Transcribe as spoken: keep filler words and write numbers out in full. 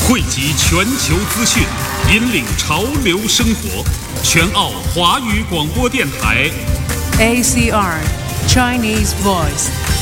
汇集全球资讯，引领潮流生活。全澳华语广播电台 A C R Chinese Voice。